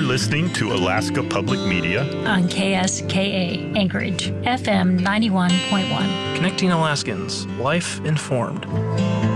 listening to Alaska Public Media on KSKA Anchorage, FM 91.1. Connecting Alaskans, life informed.